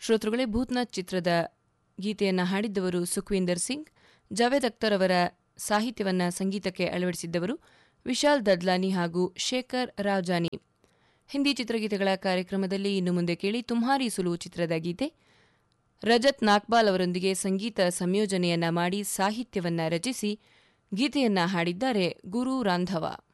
ಶ್ರೋತೃಗಳೇ, ಭೂತ್ನಾಥ್ ಚಿತ್ರದ ಗೀತೆಯನ್ನು ಹಾಡಿದ್ದವರು ಸುಖ್ವೀಂದರ್ ಸಿಂಗ್. ಜಾವೇದ್ ಅಖ್ತರ್ ಅವರ ಸಾಹಿತ್ಯವನ್ನು ಸಂಗೀತಕ್ಕೆ ಅಳವಡಿಸಿದ್ದವರು ವಿಶಾಲ್ ದದ್ಲಾನಿ ಹಾಗೂ ಶೇಖರ್ ರಾವ್ಜಾನಿ. ಹಿಂದಿ ಚಿತ್ರಗೀತೆಗಳ ಕಾರ್ಯಕ್ರಮದಲ್ಲಿ ಇನ್ನು ಮುಂದೆ ಕೇಳಿ ತುಮ್ಹಾರಿ ಸುಲು ಚಿತ್ರದ ಗೀತೆ. ರಜತ್ ನಾಗ್ಪಾಲ್ ಅವರೊಂದಿಗೆ ಸಂಗೀತ ಸಂಯೋಜನೆಯನ್ನ ಮಾಡಿ ಸಾಹಿತ್ಯವನ್ನ ರಚಿಸಿ ಗೀತೆಯನ್ನ ಹಾಡಿದ್ದಾರೆ ಗುರು ರಾಂಧವ.